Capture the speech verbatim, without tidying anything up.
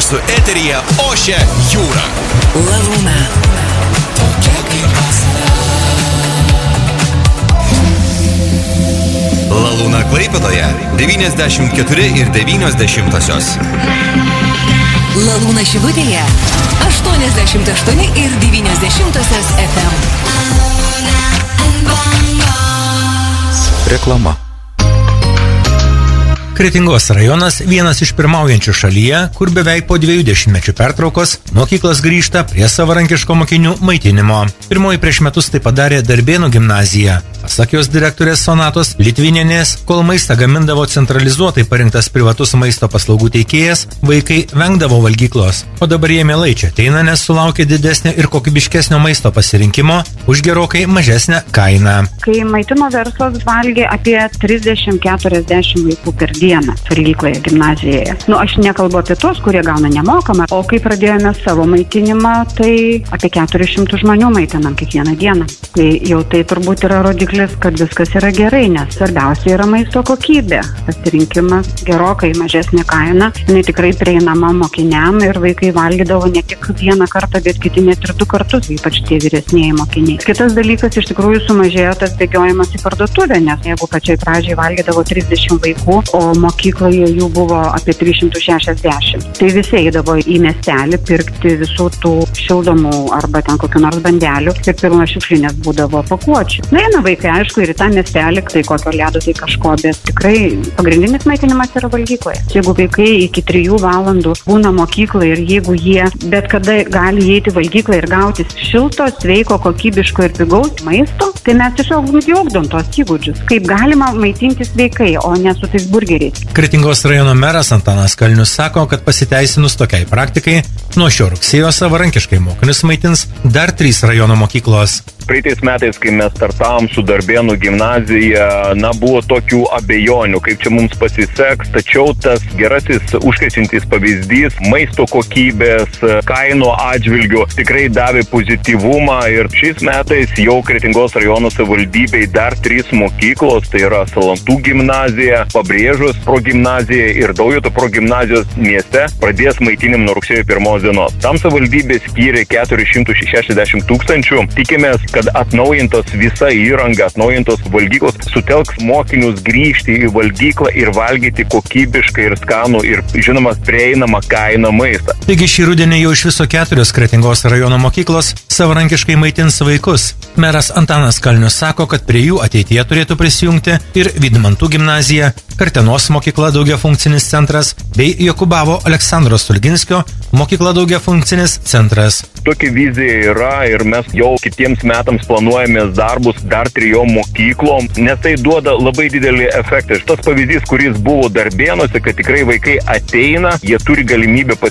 Mūsų eteryje ošia jūra. Lavūna. Lalūna Klaipėdoje devyniasdešimt keturi ir devynios dešimtosios. Lalūna Šilutėje aštuoniasdešimt aštuoni ir devynios dešimtosios F M. Reklama. Kretingos rajonas vienas iš pirmaujančių šalyje, kur beveik po dviejų dešimtmečių pertraukos mokyklos grįžta prie savarankiško mokinių maitinimo. Pirmoji prieš metus tai padarė Darbėnų gimnazija. Pasak jos direktorės Sonatos Litvinienės, kol maistą gamindavo centralizuotai parinktas privatus maisto paslaugų teikėjas, vaikai vengdavo valgyklos. O dabar jie mielai čia ateina, nes sulaukia didesnio ir kokybiškesnio maisto pasirinkimo už gerokai mažesnę kainą. Kai maitino verslas valgė apie trisdešimt keturiasdešimt vaikų per dieną valgykloje gimnazijoje. Nu, aš nekalbu apie tos, kurie gauna nemokamą, o kai pradėjome savo maitinimą, tai apie keturis šimtus žmonių maitinam kiekvieną dieną. Tai jau tai turbūt yra rodiklis, kad viskas yra gerai, nes svarbiausia yra maisto kokybė. Pasirinkimas gerokai mažesnė kaina, jinai tikrai prieinama mokiniam ir vaikai valgydavo ne tik vieną kartą, bet kiti net ir du kartus, ypač tie vyresnieji mokiniai. Kitas dalykas, iš tikrųjų sumažėjo tas bėgiojimas į parduotuvę, nes jeigu pačiai pradžiai valgydavo trisdešimt vaikų, o mokykloje jų buvo apie trys šimtai šešiasdešimt. Tai visi eidavo į miestelį pirkti visų tų šildomų arba ten kokių nors bandelių ir pilna šiukšlinės būdavo pakuočių. Na, eina vaikai, aišku, ir į tą miestelį, tai kokio ledo, tai kažko, bet tikrai pagrindinis maitinimas yra valgykloje. Jeigu vaikai iki trijų valandų būna mokykloje ir jeigu jie bet kada gali įeiti valgyklą ir gauti šilto, sveiko, kokybiško ir pigaus maisto, tai mes tiesiog ugdom tos įgūdžius, kaip galima maitintis sveikai, o ne su tais burgeriais. Kretingos rajono meras Antanas Kalnius sako, kad pasiteisinus tokiai praktikai, nuo šio rugsėjo savarankiškai mokinius maitins dar trys rajono mokyklos. Praeitais metais, kai mes startavom su Darbėnų gimnazija, na, buvo tokių abejonių, kaip čia mums pasiseks, tačiau tas gerasis užkrečiantis pavyzdys maisto kokybės, kainų atžvilgių tikrai davė pozityvumą ir šiais metais jau Kretingos rajono savivaldybei dar trys mokyklos, tai yra Salantų gimnazija, Pabrėžos progimnazija ir Daujoto progimnazijos mieste pradės maitinimą nuo rugsėjo pirmos dienos. Tam savivaldybė skyrė keturis šimtus šešiasdešimt tūkstančių. Tikimės, kad atnaujintos visa įranga, atnaujintos valgyklos sutelks mokinius grįžti į valgyklą ir valgyti kokybiškai ir skanų ir, žinoma, prieinamą kainą maistą. Taigi šį rudenį jau iš viso keturios Kretingos rajono mokyklos savarankiškai maitins vaikus. Meras Antanas Kalnius sako, kad prie jų ateityje turėtų prisijungti ir Vydmantų gimnazija, Kartenos mokykla daugiafunkcinis centras bei Jokubavo Aleksandro Stulginskio mokykla daugiafunkcinis centras. Tokia vizija yra ir mes jau kitiems metams planuojamės darbus dar trijom mokyklom, nes tai duoda labai didelį efektą. Šitas pavyzdys, kuris buvo Darbėnuose, kad tikrai vaikai ateina, jie turi galimybę